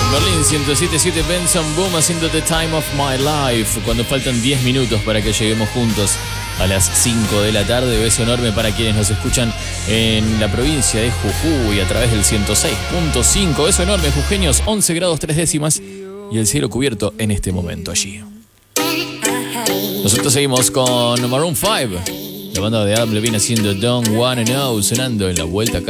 Berlín 107.7 Benson Boom haciendo The Time of My Life. Cuando faltan 10 minutos para que lleguemos juntos a las 5 de la tarde. Beso enorme para quienes nos escuchan en la provincia de Jujuy a través del 106.5. Beso enorme, jujeños, 11 grados 3 décimas y el cielo cubierto en este momento allí. Nosotros seguimos con Maroon 5. La banda de Adam Levine haciendo Don't Wanna Know, sonando en la vuelta acá.